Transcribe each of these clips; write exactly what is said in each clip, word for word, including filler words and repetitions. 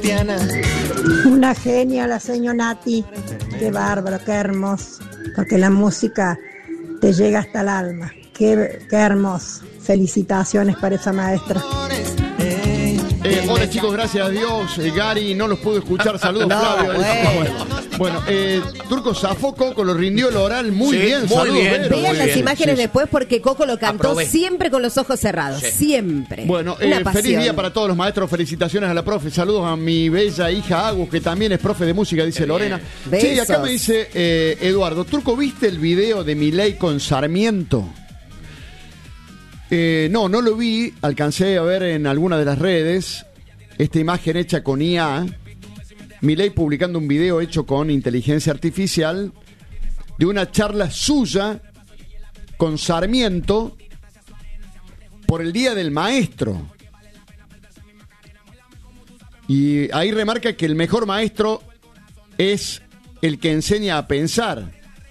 Una genia la señora Nati. Qué bárbaro, qué hermoso. Porque la música te llega hasta el alma. Qué, qué hermoso. Felicitaciones para esa maestra. Eh, hola chicos, gracias a Dios. Eh, Gary, no los pude escuchar. Saludos, no, Flavio. Bueno, bueno eh, Turco zafó, Coco lo rindió el oral muy sí, bien. Muy Saludos, bien. Vero. Vean Vean las bien, imágenes sí, después porque Coco lo cantó Aprobé. siempre con los ojos cerrados. Sí. Siempre. Bueno, eh, feliz día para todos los maestros. Felicitaciones a la profe. Saludos a mi bella hija Agus, que también es profe de música, dice Lorena. Sí, acá me dice eh, Eduardo, Turco, ¿viste el video de Milei con Sarmiento? Eh, no, no lo vi. Alcancé a ver en alguna de las redes esta imagen hecha con I A. Milei publicando un video hecho con inteligencia artificial de una charla suya con Sarmiento por el Día del Maestro. Y ahí remarca que el mejor maestro es el que enseña a pensar,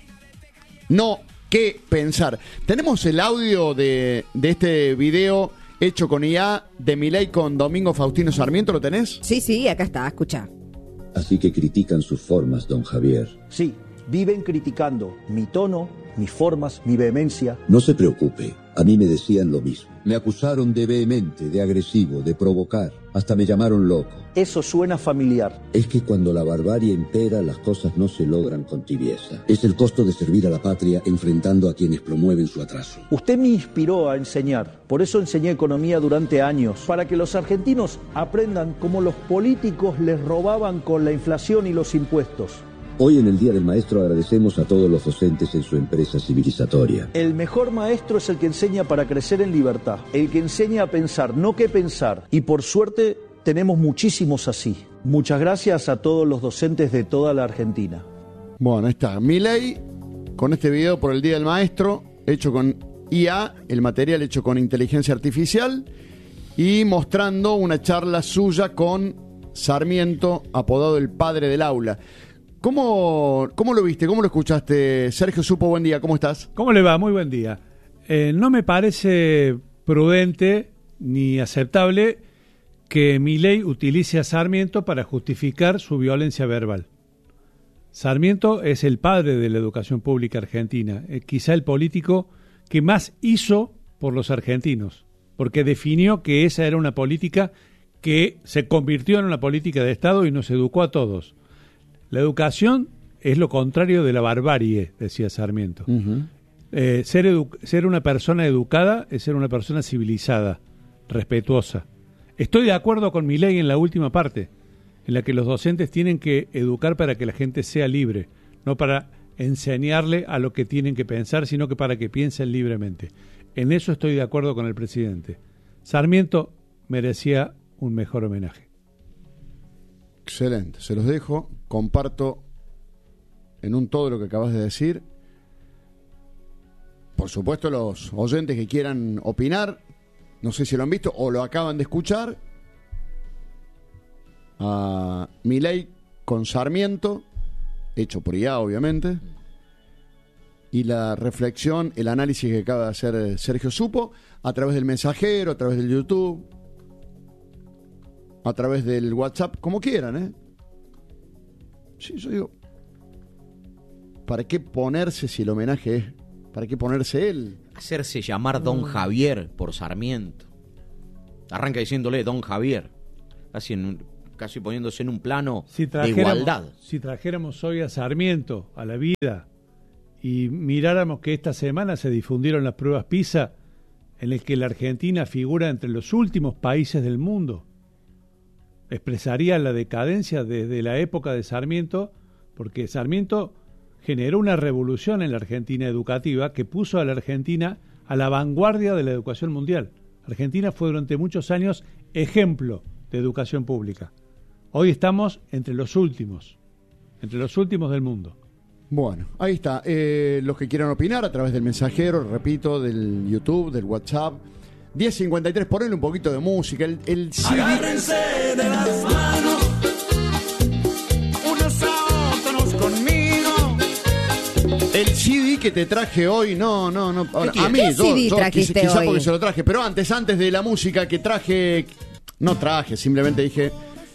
no qué pensar. Tenemos el audio de, de este video hecho con I A de Milei con Domingo Faustino Sarmiento, ¿lo tenés? Sí, sí, acá está, escucha. Así que critican sus formas, don Javier. Sí, viven criticando mi tono, mis formas, mi vehemencia. No se preocupe, a mí me decían lo mismo. Me acusaron de vehemente, de agresivo, de provocar. Hasta me llamaron loco. Eso suena familiar. Es que cuando la barbarie impera, las cosas no se logran con tibieza. Es el costo de servir a la patria enfrentando a quienes promueven su atraso. Usted me inspiró a enseñar. Por eso enseñé economía durante años. Para que los argentinos aprendan cómo los políticos les robaban con la inflación y los impuestos. Hoy en el Día del Maestro agradecemos a todos los docentes en su empresa civilizatoria. El mejor maestro es el que enseña para crecer en libertad. El que enseña a pensar, no qué pensar. Y por suerte tenemos muchísimos así. Muchas gracias a todos los docentes de toda la Argentina. Bueno, ahí está Milei con este video por el Día del Maestro, hecho con I A, el material hecho con inteligencia artificial, y mostrando una charla suya con Sarmiento, apodado el padre del aula. ¿Cómo, cómo lo viste? ¿Cómo lo escuchaste? Sergio Supo, buen día, ¿cómo estás? ¿Cómo le va? Muy buen día. Eh, no me parece prudente ni aceptable que Milei utilice a Sarmiento para justificar su violencia verbal. Sarmiento es el padre de la educación pública argentina, eh, quizá el político que más hizo por los argentinos, porque definió que esa era una política que se convirtió en una política de Estado y nos educó a todos. La educación es lo contrario de la barbarie, decía Sarmiento. Uh-huh. Eh, ser, edu- ser una persona educada es ser una persona civilizada, respetuosa. Estoy de acuerdo con Milei en la última parte, en la que los docentes tienen que educar para que la gente sea libre, no para enseñarle a lo que tienen que pensar, sino que para que piensen libremente. En eso estoy de acuerdo con el presidente. Sarmiento merecía un mejor homenaje. Excelente, se los dejo, comparto en un todo lo que acabas de decir. Por supuesto, los oyentes que quieran opinar, no sé si lo han visto o lo acaban de escuchar, a Milei con Sarmiento, hecho por I A obviamente, y la reflexión, el análisis que acaba de hacer Sergio Supo, a través del mensajero, a través del YouTube, a través del WhatsApp, como quieran, ¿eh? Sí, yo digo, ¿para qué ponerse si el homenaje es? ¿Para qué ponerse él? Hacerse llamar Don Javier por Sarmiento. Arranca diciéndole Don Javier, casi, en un, casi poniéndose en un plano si de igualdad. Si trajéramos hoy a Sarmiento a la vida y miráramos que esta semana se difundieron las pruebas PISA, en el que la Argentina figura entre los últimos países del mundo, expresaría la decadencia desde la época de Sarmiento, porque Sarmiento generó una revolución en la Argentina educativa que puso a la Argentina a la vanguardia de la educación mundial. Argentina fue durante muchos años ejemplo de educación pública. Hoy estamos entre los últimos, entre los últimos del mundo. Bueno, ahí está. Eh, los que quieran opinar a través del mensajero, repito, del YouTube, del WhatsApp. diez cincuenta y tres, ponle un poquito de música. El, el C D. Agárrense de las manos, unos a otros conmigo. El C D que te traje hoy, no, no, no. Ahora, a mí, ¿Qué yo, C D yo, trajiste quizá hoy? porque se lo traje, pero antes, antes de la música que traje, no traje, simplemente dije,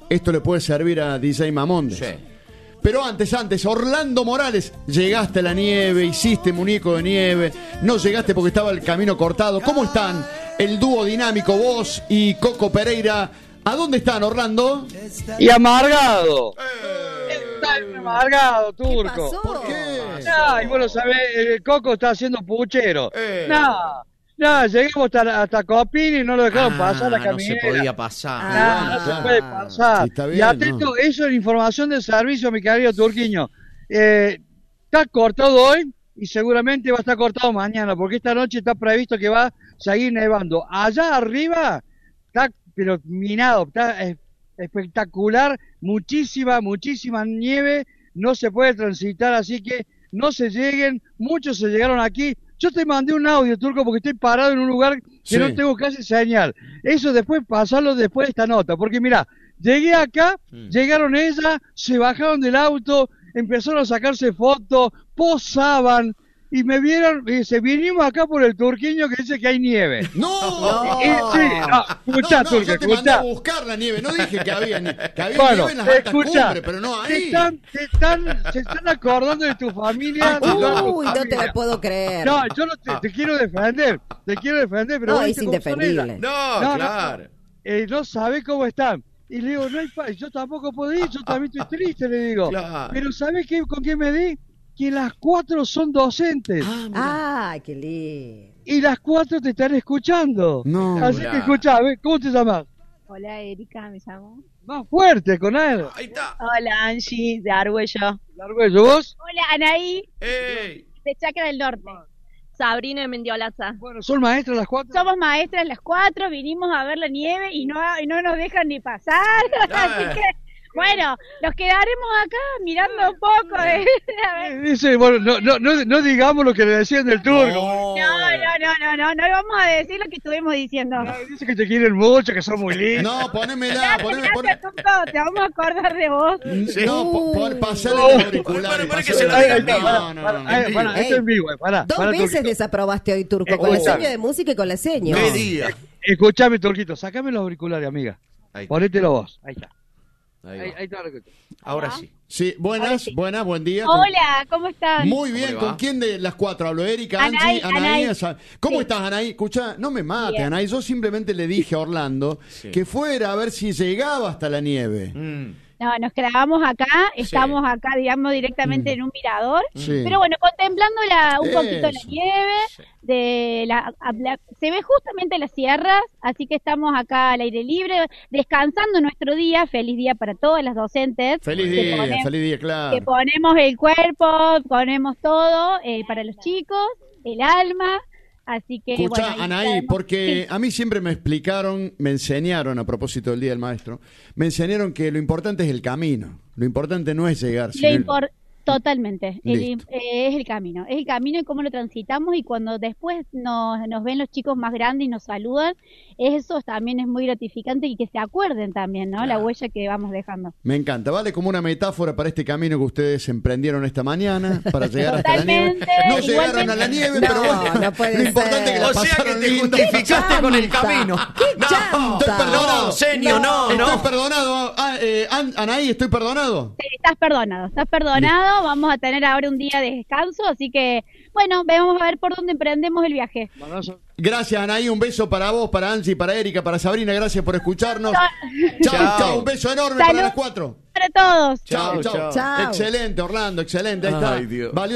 esto le puede servir a D J Mamondes. Sí. Pero antes, antes, Orlando Morales, llegaste a la nieve, hiciste muñeco de nieve, no llegaste porque estaba el camino cortado. ¿Cómo están el dúo dinámico, vos y Coco Pereira? ¿A dónde están, Orlando? Y amargado. Eh. Está amargado, Turco. ¿Qué pasó? ¿Por qué? No, y vos lo sabés, el Coco está haciendo puchero. Eh. No, no, llegamos hasta, hasta Copini y no lo dejaron Ah, pasar la no se caminera. podía pasar. No, Ah, no se claro. puede pasar. Sí, está bien, y atento, ¿no? eso es información de servicio, mi querido Turquiño. Eh, está cortado hoy y seguramente va a estar cortado mañana, porque esta noche está previsto que va a seguir nevando. Allá arriba está, pero minado, está eh, espectacular, muchísima, muchísima nieve, no se puede transitar, así que no se lleguen, muchos se llegaron aquí. Yo te mandé un audio, Turco, porque estoy parado en un lugar que Sí. no tengo casi señal. Eso después, pasarlo después de esta nota, porque mira, llegué acá, Mm. llegaron ellas, se bajaron del auto, empezaron a sacarse fotos, posaban, y me vieron, y se vinimos acá por el Turquiño que dice que hay nieve. ¡No! Y- sí, no, escuchá, no, no, Turco, yo te mandé escuchá. a buscar la nieve, no dije que había, ni- que había Bueno, nieve en las altas escucha, cumbres, pero no te ahí. están, te están, se están acordando de tu familia. de toda tu Uy, no te familia. lo puedo creer. No, yo no te, te quiero defender, te quiero defender, pero No, vos es viste cómo son ellas. indefendible. No, No, no, claro. Eh, no sabe cómo están. Y le digo, no hay pa- yo tampoco puedo ir, yo también estoy triste, le digo. Claro. Pero ¿sabes qué, con qué me di? Que las cuatro son docentes. Ay, qué lindo. Y las cuatro te están escuchando. No. Así Mirá. que escuchá, ve, ¿cómo te llamas? Hola Erika, me llamo. Más fuerte, con él. Ahí está. Hola Angie, de Argüello. Larguello, ¿vos? Hola Anaí, ¡Ey! de Chacra del Norte. Sabrina de Mendiolaza. Bueno, ¿son maestras las cuatro? Somos maestras las cuatro, vinimos a ver la nieve y no, y no nos dejan ni pasar. Así que, bueno, nos quedaremos acá mirando un poco. eh. A ver. Eh, Dice, bueno, no, no, no, no digamos lo que le decían del turco. No, no, no, no, no, no vamos a decir lo que estuvimos diciendo. Ay, dice que te quieren mucho, que son muy lindos. No, ponémela, Gracias, poneme, gracias, poné- Tuto, te vamos a acordar de vos. No, po- po- pasale No. los auriculares. Para, para que pasale se los- lo Ay, diga ay, en vivo. pará, No, no, pará, no, ay, en pará, vivo. esto Ey. en vivo, eh, pará. Dos pará, veces Turquito. desaprobaste hoy, Turco, con la Escucha. seño de música y con la seño. ¿Qué día? Escuchame, Turquito, sacame los auriculares, amiga. Ahí, Ponételo vos. Ahí está. ahí Ahí, va. ahí está. Turquito. Ahora sí. Sí, buenas, Ahora sí. buenas, buen día. ¿Con- Hola, ¿cómo están? Muy bien, ¿Cómo le ¿con va? quién de las cuatro hablo? Erika, Anaí, Angie, Anaí. Anaí. esa- ¿Cómo Sí. estás, Anaí? Escucha, no me mate, Bien. Anaí. Yo simplemente le dije a Orlando Sí. que fuera a ver si llegaba hasta la nieve. Mm. No, nos grabamos acá, estamos acá, digamos, directamente en un mirador. Sí. Pero bueno, contemplando la, un poquito la Eso. nieve, Sí. de la, a- la- se ve justamente las sierras, así que estamos acá al aire libre, descansando nuestro día. Feliz día para todas las docentes. Feliz que día, ponen- feliz día, Que claro. ponemos el cuerpo, ponemos todo eh, para los chicos, el alma. Así que, Escucha, bueno, ahí Anaí, sabemos- porque sí. a mí siempre me explicaron, me enseñaron, a propósito del Día del Maestro, me enseñaron que lo importante es el camino. Lo importante no es llegar, Lo sino el- impor- Totalmente, el- Listo. eh, es el camino, es el camino y cómo lo transitamos, y cuando después nos, nos ven los chicos más grandes y nos saludan, eso también es muy gratificante, y que se acuerden también, ¿no? La huella que vamos dejando. Me encanta, vale como una metáfora para este camino que ustedes emprendieron esta mañana para llegar hasta la nieve. Totalmente, No llegaron igualmente. a la nieve, No, pero bueno, no puede lo importante ser. es que la O sea que pasaron te lindo. justificaste con el chanta! camino. ¡Qué No, chanta! Estoy perdonado. No, señor, no, Estoy no. perdonado. Ah, eh, An- Anaí, estoy perdonado. Sí, estás perdonado, estás perdonado, vamos a tener ahora un día de descanso, así que, bueno, vamos a ver por dónde emprendemos el viaje. Manoso. Gracias, Anaí. Un beso para vos, para Angie, para Erika, para Sabrina. Gracias por escucharnos. Chao. Chao, chao. Un beso enorme Salud. para las cuatro. Para todos. Chao, Chao, chao. chao. Excelente, Orlando, excelente. Ahí Ay, está. Dios. Valió